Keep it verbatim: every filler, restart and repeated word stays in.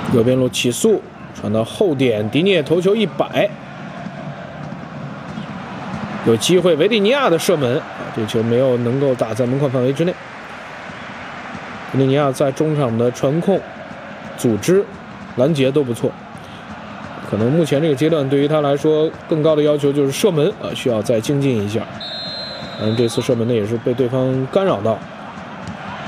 右边路起速，传到后点，迪涅头球一摆，有机会维蒂尼亚的射门，啊，这球没有能够打在门框范围之内。维蒂尼亚在中场的传控、组织、拦截都不错，可能目前这个阶段对于他来说更高的要求就是射门啊，需要再精进一下。当然这次射门呢也是被对方干扰到。